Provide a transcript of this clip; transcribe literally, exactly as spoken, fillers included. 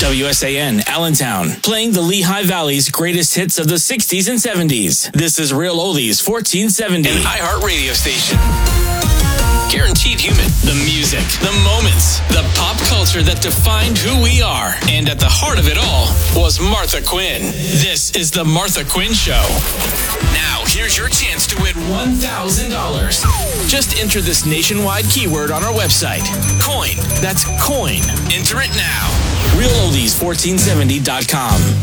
W S A N, Allentown, playing the Lehigh Valley's greatest hits of the sixties and seventies. This is Real Oldies fourteen seventy. An iHeart radio station. Guaranteed human. The music, the moments, the pop culture that defined who we are. And at the heart of it all was Martha Quinn. This is the Martha Quinn Show. Now, here's your chance to win one thousand dollars. Just enter this nationwide keyword on our website. Coin. That's coin. Enter it now. Real Oldies fourteen seventy dot com.